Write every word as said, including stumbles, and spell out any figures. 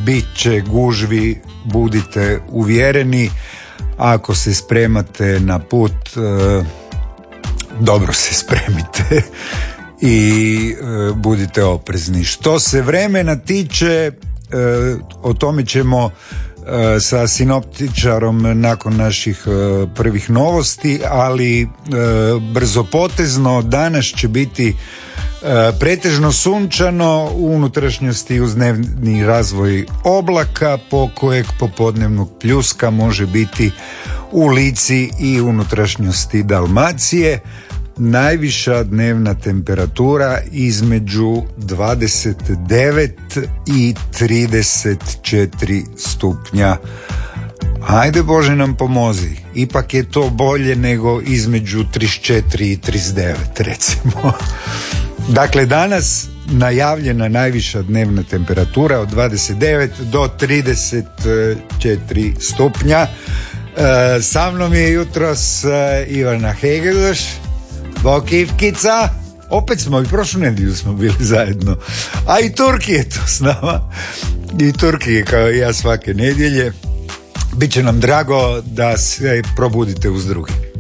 bit će gužvi, budite uvjereni. Ako se spremate na put, e, dobro se spremite i e, budite oprezni. Što se vremena tiče, e, o tome ćemo e, sa sinoptičarom nakon naših e, prvih novosti, ali e, brzopotezno danas će biti E, pretežno sunčano, u unutrašnjosti uz dnevni razvoj oblaka, po kojeg popodnevnog pljuska može biti u Lici i unutrašnjosti Dalmacije. Najviša dnevna temperatura između dvadeset devet i trideset četiri stupnja. Ajde Bože nam pomozi, ipak je to bolje nego između trideset četiri i trideset devet recimo. Dakle, danas najavljena najviša dnevna temperatura od dvadeset devet do trideset četiri stupnja. E, sa mnom je jutros e, Ivana Hegedoš, bok Ivkica, opet smo i prošlu nedjelju smo bili zajedno, a i Turki je tu s nama, i Turki je kao i ja svake nedjelje. Biće nam drago da se probudite uz drugi.